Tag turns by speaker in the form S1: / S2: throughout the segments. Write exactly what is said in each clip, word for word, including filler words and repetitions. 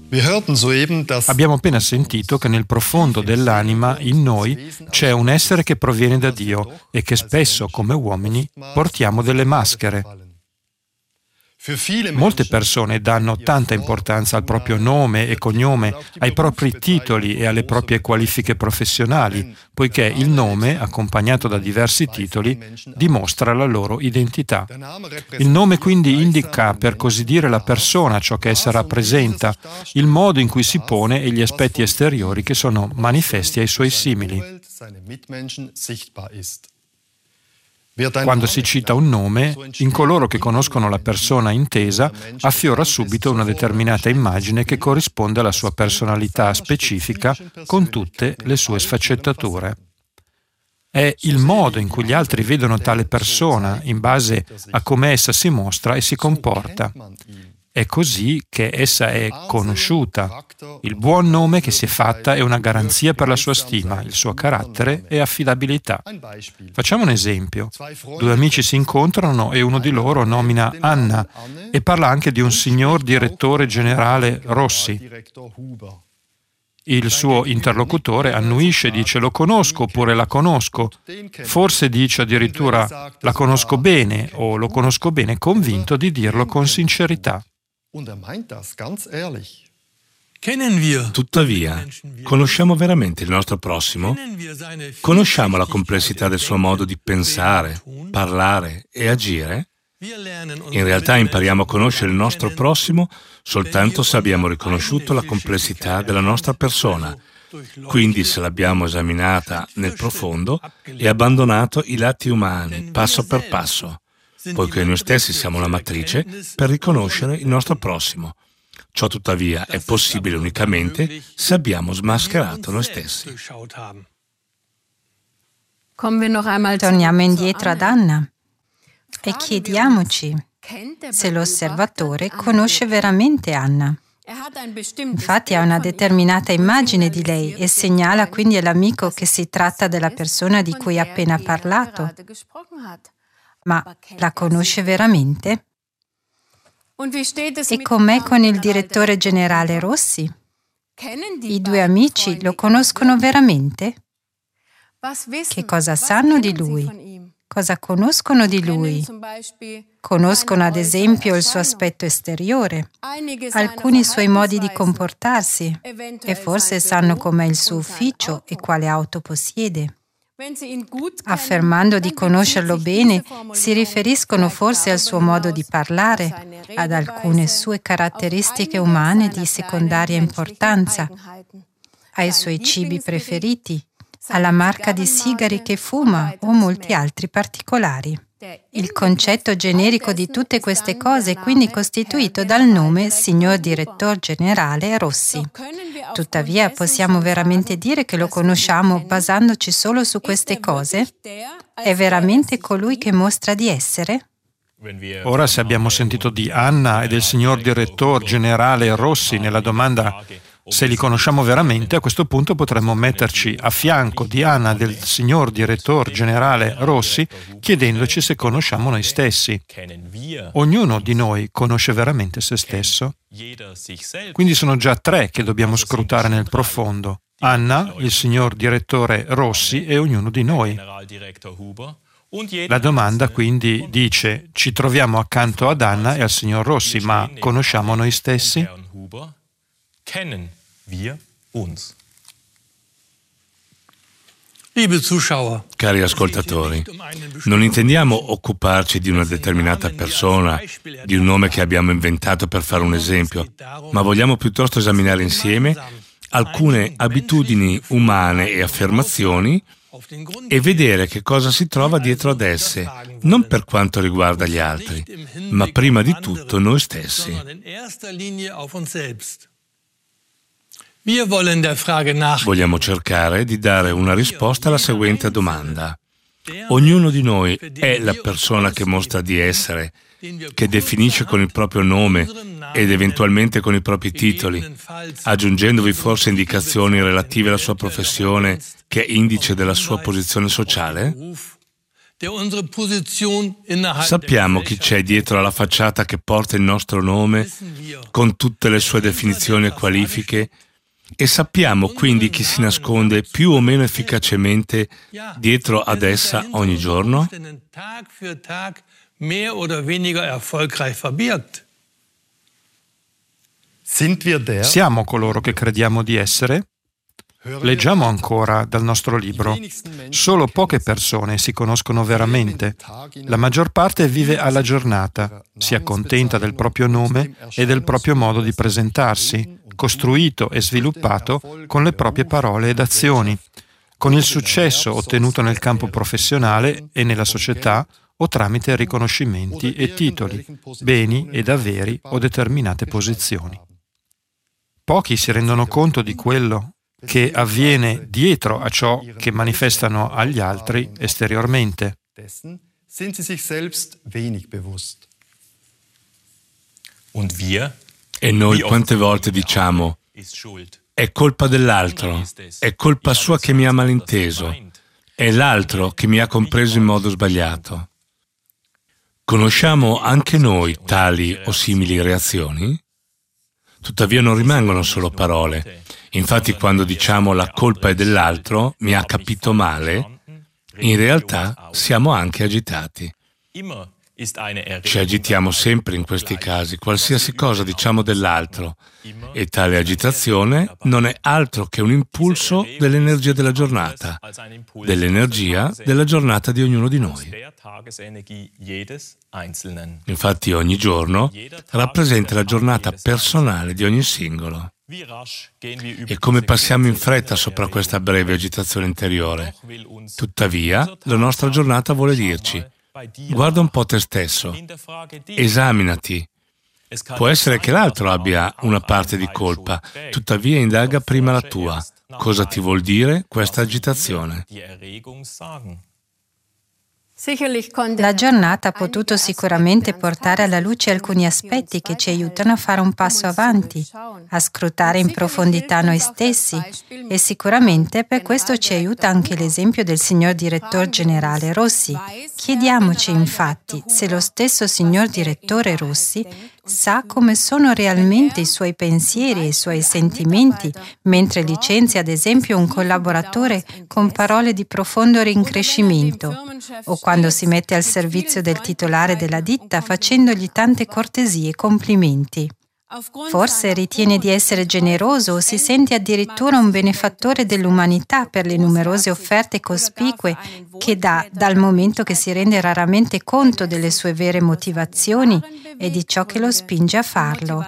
S1: Abbiamo appena sentito che nel profondo dell'anima, in noi, c'è un essere che proviene da Dio e che spesso, come uomini, portiamo delle maschere. Molte persone danno tanta importanza al proprio nome e cognome, ai propri titoli e alle proprie qualifiche professionali, poiché il nome, accompagnato da diversi titoli, dimostra la loro identità. Il nome quindi indica, per così dire, la persona, ciò che essa rappresenta, il modo in cui si pone e gli aspetti esteriori che sono manifesti ai suoi simili. Quando si cita un nome, in coloro che conoscono la persona intesa, affiora subito una determinata immagine che corrisponde alla sua personalità specifica con tutte le sue sfaccettature. È il modo in cui gli altri vedono tale persona in base a come essa si mostra e si comporta. È così che essa è conosciuta. Il buon nome che si è fatta è una garanzia per la sua stima, il suo carattere e affidabilità. Facciamo un esempio. Due amici si incontrano e uno di loro nomina Anna e parla anche di un signor direttore generale Rossi. Il suo interlocutore annuisce e dice lo conosco oppure la conosco. Forse dice addirittura la conosco bene o lo conosco bene, convinto di dirlo con sincerità.
S2: Tuttavia, conosciamo veramente il nostro prossimo? Conosciamo la complessità del suo modo di pensare, parlare e agire? In realtà impariamo a conoscere il nostro prossimo soltanto se abbiamo riconosciuto la complessità della nostra persona, quindi se l'abbiamo esaminata nel profondo e abbandonato i lati umani passo per passo, poiché noi stessi siamo la matrice per riconoscere il nostro prossimo. Ciò tuttavia è possibile unicamente se abbiamo smascherato noi stessi.
S3: Torniamo indietro ad Anna e chiediamoci se l'osservatore conosce veramente Anna. Infatti ha una determinata immagine di lei e segnala quindi all'amico che si tratta della persona di cui ha appena parlato. Ma la conosce veramente? E com'è con il direttore generale Rossi? I due amici lo conoscono veramente? Che cosa sanno di lui? Cosa conoscono di lui? Conoscono ad esempio il suo aspetto esteriore, alcuni suoi modi di comportarsi e forse sanno com'è il suo ufficio e quale auto possiede. Affermando di conoscerlo bene, si riferiscono forse al suo modo di parlare, ad alcune sue caratteristiche umane di secondaria importanza, ai suoi cibi preferiti, alla marca di sigari che fuma o molti altri particolari. Il concetto generico di tutte queste cose è quindi costituito dal nome Signor Direttor Generale Rossi. Tuttavia, possiamo veramente dire che lo conosciamo basandoci solo su queste cose? È veramente colui che mostra di essere?
S1: Ora, se abbiamo sentito di Anna e del Signor Direttor Generale Rossi nella domanda se li conosciamo veramente, a questo punto potremmo metterci a fianco di Anna del Signor Direttor Generale Rossi chiedendoci se conosciamo noi stessi. Ognuno di noi conosce veramente se stesso? Quindi sono già tre che dobbiamo scrutare nel profondo. Anna, il Signor Direttore Rossi e ognuno di noi. La domanda quindi dice, ci troviamo accanto ad Anna e al Signor Rossi, ma conosciamo noi stessi?
S2: Cari ascoltatori, non intendiamo occuparci di una determinata persona, di un nome che abbiamo inventato per fare un esempio, ma vogliamo piuttosto esaminare insieme alcune abitudini umane e affermazioni e vedere che cosa si trova dietro ad esse, non per quanto riguarda gli altri, ma prima di tutto noi stessi. Vogliamo cercare di dare una risposta alla seguente domanda. Ognuno di noi è la persona che mostra di essere, che definisce con il proprio nome ed eventualmente con i propri titoli, aggiungendovi forse indicazioni relative alla sua professione che è indice della sua posizione sociale? Sappiamo chi c'è dietro alla facciata che porta il nostro nome con tutte le sue definizioni e qualifiche e sappiamo quindi chi si nasconde più o meno efficacemente dietro ad essa ogni giorno?
S1: Siamo coloro che crediamo di essere? Leggiamo ancora dal nostro libro. Solo poche persone si conoscono veramente. La maggior parte vive alla giornata, si accontenta del proprio nome e del proprio modo di presentarsi, costruito e sviluppato con le proprie parole ed azioni, con il successo ottenuto nel campo professionale e nella società o tramite riconoscimenti e titoli, beni ed averi o determinate posizioni. Pochi si rendono conto di quello che avviene dietro a ciò che manifestano agli altri esteriormente.
S2: E noi quante volte diciamo: è colpa dell'altro, è colpa sua che mi ha malinteso, è l'altro che mi ha compreso in modo sbagliato. Conosciamo anche noi tali o simili reazioni? Tuttavia non rimangono solo parole. Infatti quando diciamo la colpa è dell'altro, mi ha capito male, in realtà siamo anche agitati. Ci agitiamo sempre in questi casi, qualsiasi cosa diciamo dell'altro, e tale agitazione non è altro che un impulso dell'energia della giornata, dell'energia della giornata di ognuno di noi. Infatti ogni giorno rappresenta la giornata personale di ogni singolo. E come passiamo in fretta sopra questa breve agitazione interiore. Tuttavia, la nostra giornata vuole dirci: guarda un po' te stesso, esaminati. Può essere che l'altro abbia una parte di colpa, tuttavia indaga prima la tua. Cosa ti vuol dire questa agitazione?
S3: La giornata ha potuto sicuramente portare alla luce alcuni aspetti che ci aiutano a fare un passo avanti, a scrutare in profondità noi stessi, e sicuramente per questo ci aiuta anche l'esempio del signor direttore generale Rossi. Chiediamoci infatti se lo stesso signor direttore Rossi sa come sono realmente i suoi pensieri e i suoi sentimenti mentre licenzia ad esempio un collaboratore con parole di profondo rincrescimento, o quando si mette al servizio del titolare della ditta facendogli tante cortesie e complimenti. Forse ritiene di essere generoso o si sente addirittura un benefattore dell'umanità per le numerose offerte cospicue che dà, dal momento che si rende raramente conto delle sue vere motivazioni e di ciò che lo spinge a farlo.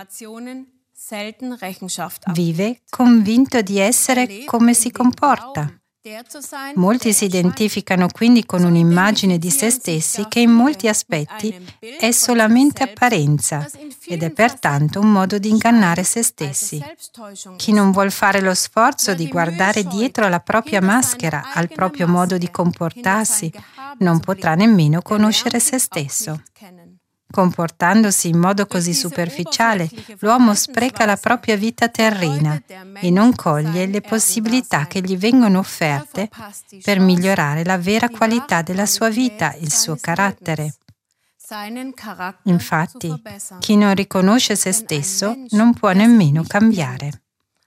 S3: Vive convinto di essere come si comporta. Molti si identificano quindi con un'immagine di se stessi che in molti aspetti è solamente apparenza ed è pertanto un modo di ingannare se stessi. Chi non vuol fare lo sforzo di guardare dietro alla propria maschera, al proprio modo di comportarsi, non potrà nemmeno conoscere se stesso. Comportandosi in modo così superficiale, l'uomo spreca la propria vita terrena e non coglie le possibilità che gli vengono offerte per migliorare la vera qualità della sua vita, il suo carattere. Infatti, chi non riconosce se stesso non può nemmeno cambiare.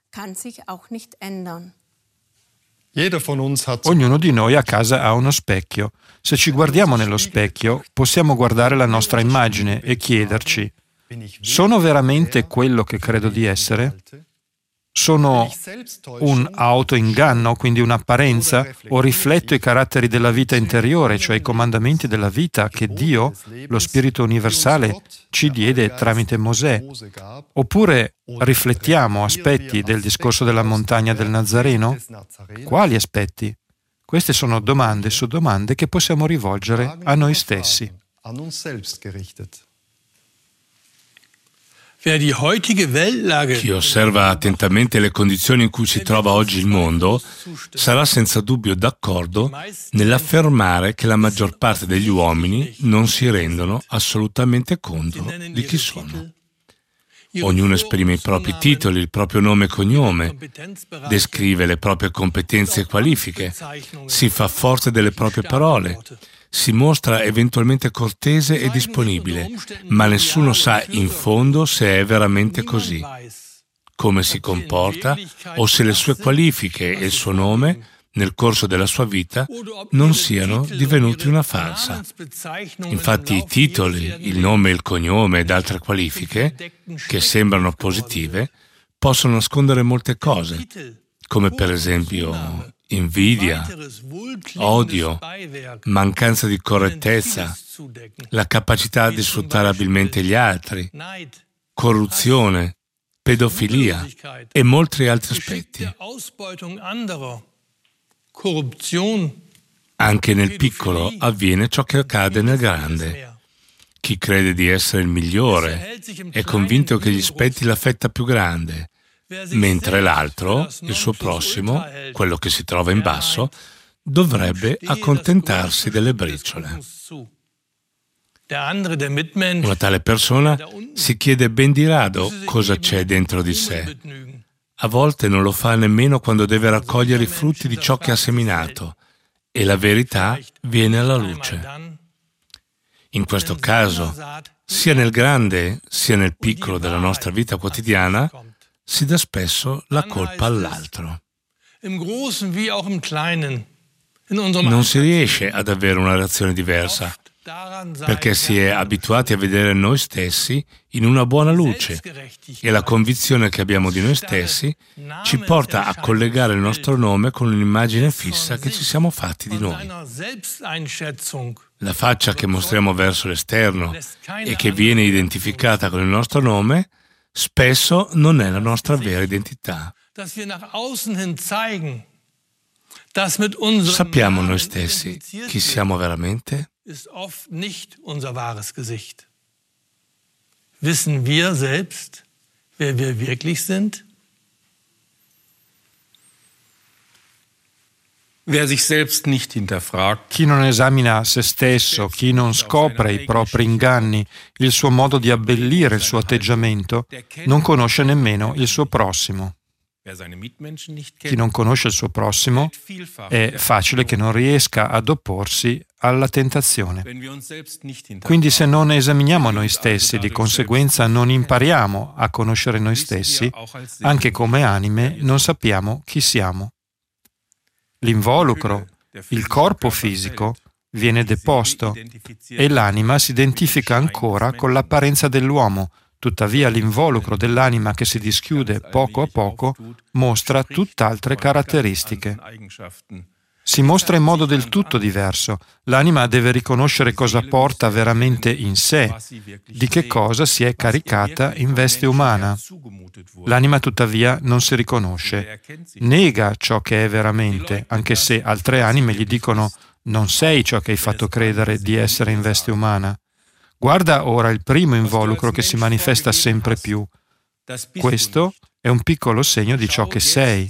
S1: Ognuno di noi a casa ha uno specchio. Se ci guardiamo nello specchio, possiamo guardare la nostra immagine e chiederci: sono veramente quello che credo di essere? Sono un autoinganno, quindi un'apparenza, o rifletto i caratteri della vita interiore, cioè i comandamenti della vita che Dio, lo Spirito universale, ci diede tramite Mosè? Oppure riflettiamo aspetti del discorso della montagna del Nazareno? Quali aspetti? Queste sono domande su domande che possiamo rivolgere a noi stessi.
S2: Chi osserva attentamente le condizioni in cui si trova oggi il mondo sarà senza dubbio d'accordo nell'affermare che la maggior parte degli uomini non si rendono assolutamente conto di chi sono. Ognuno esprime i propri titoli, il proprio nome e cognome, descrive le proprie competenze e qualifiche, si fa forte delle proprie parole, si mostra eventualmente cortese e disponibile, ma nessuno sa in fondo se è veramente così, come si comporta o se le sue qualifiche e il suo nome nel corso della sua vita non siano divenuti una farsa. Infatti i titoli, il nome, il cognome ed altre qualifiche, che sembrano positive, possono nascondere molte cose, come per esempio invidia, odio, mancanza di correttezza, la capacità di sfruttare abilmente gli altri, corruzione, pedofilia e molti altri aspetti. Anche nel piccolo avviene ciò che accade nel grande. Chi crede di essere il migliore è convinto che gli spetti la fetta più grande, mentre l'altro, il suo prossimo, quello che si trova in basso, dovrebbe accontentarsi delle briciole. Una tale persona si chiede ben di rado cosa c'è dentro di sé. A volte non lo fa nemmeno quando deve raccogliere i frutti di ciò che ha seminato, e la verità viene alla luce. In questo caso, sia nel grande sia nel piccolo della nostra vita quotidiana, si dà spesso la colpa all'altro. Non si riesce ad avere una reazione diversa, perché si è abituati a vedere noi stessi in una buona luce e la convinzione che abbiamo di noi stessi ci porta a collegare il nostro nome con un'immagine fissa che ci siamo fatti di noi. La faccia che mostriamo verso l'esterno e che viene identificata con il nostro nome spesso non è la nostra vera identità. Sappiamo noi stessi chi siamo veramente?
S4: Ist oft nicht unser wahres Gesicht. Wissen wir selbst, wer wir wirklich sind?
S1: Wer sich selbst nicht hinterfragt, chi non esamina se stesso, chi non scopre i propri inganni, il suo modo di abbellire il suo atteggiamento, non conosce nemmeno il suo prossimo. Chi non conosce il suo prossimo è facile che non riesca ad opporsi alla tentazione. Quindi se non esaminiamo noi stessi, di conseguenza non impariamo a conoscere noi stessi, anche come anime non sappiamo chi siamo. L'involucro, il corpo fisico, viene deposto e l'anima si identifica ancora con l'apparenza dell'uomo. Tuttavia l'involucro dell'anima che si dischiude poco a poco mostra tutt'altre caratteristiche. Si mostra in modo del tutto diverso. L'anima deve riconoscere cosa porta veramente in sé, di che cosa si è caricata in veste umana. L'anima tuttavia non si riconosce, nega ciò che è veramente, anche se altre anime gli dicono «non sei ciò che hai fatto credere di essere in veste umana». Guarda ora il primo involucro che si manifesta sempre più. Questo è un piccolo segno di ciò che sei.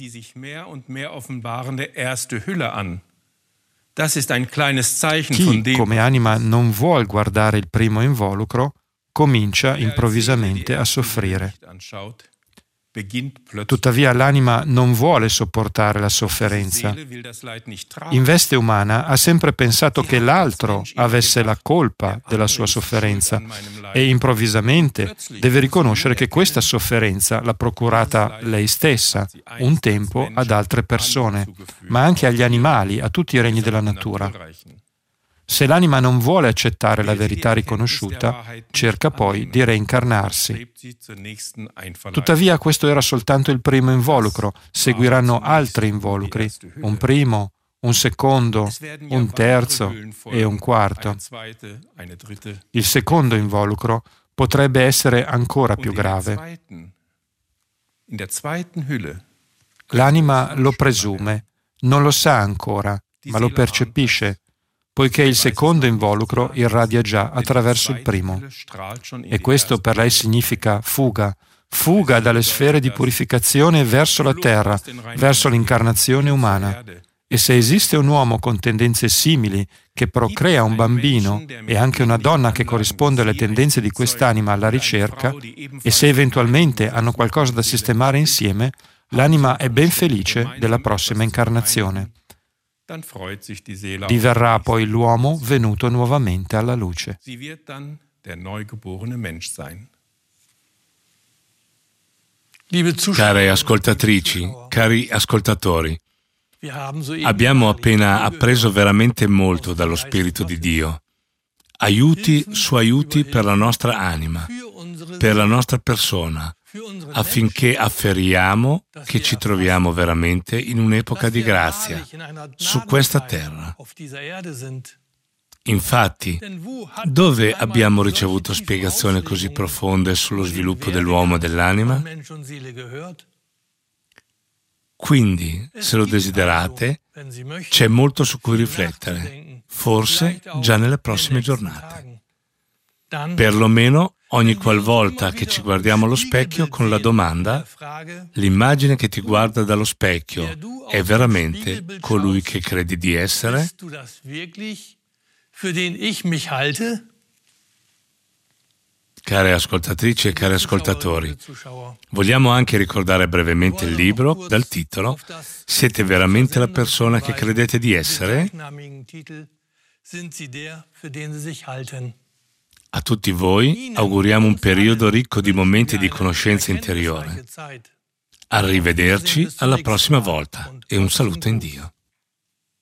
S1: Chi, come anima, non vuol guardare il primo involucro, comincia improvvisamente a soffrire. Tuttavia l'anima non vuole sopportare la sofferenza. In veste umana ha sempre pensato che l'altro avesse la colpa della sua sofferenza e improvvisamente deve riconoscere che questa sofferenza l'ha procurata lei stessa, un tempo ad altre persone, ma anche agli animali, a tutti i regni della natura. Se l'anima non vuole accettare la verità riconosciuta, cerca poi di reincarnarsi. Tuttavia questo era soltanto il primo involucro, seguiranno altri involucri, un primo, un secondo, un terzo e un quarto. Il secondo involucro potrebbe essere ancora più grave. L'anima lo presume, non lo sa ancora, ma lo percepisce, poiché il secondo involucro irradia già attraverso il primo. E questo per lei significa fuga, fuga dalle sfere di purificazione verso la terra, verso l'incarnazione umana. E se esiste un uomo con tendenze simili che procrea un bambino e anche una donna che corrisponde alle tendenze di quest'anima alla ricerca, e se eventualmente hanno qualcosa da sistemare insieme, l'anima è ben felice della prossima incarnazione. Diverrà poi l'uomo venuto nuovamente alla luce.
S2: Care ascoltatrici, cari ascoltatori, abbiamo appena appreso veramente molto dallo Spirito di Dio. Aiuti su aiuti per la nostra anima, per la nostra persona, affinché afferriamo che ci troviamo veramente in un'epoca di grazia su questa terra. Infatti, dove abbiamo ricevuto spiegazioni così profonde sullo sviluppo dell'uomo e dell'anima? Quindi, se lo desiderate, c'è molto su cui riflettere, forse già nelle prossime giornate. Perlomeno ogni qualvolta che ci guardiamo allo specchio con la domanda: l'immagine che ti guarda dallo specchio è veramente colui che credi di essere? Care ascoltatrici e cari ascoltatori, vogliamo anche ricordare brevemente il libro dal titolo Siete veramente la persona che credete di essere? A tutti voi auguriamo un periodo ricco di momenti di conoscenza interiore. Arrivederci alla prossima volta e un saluto in Dio.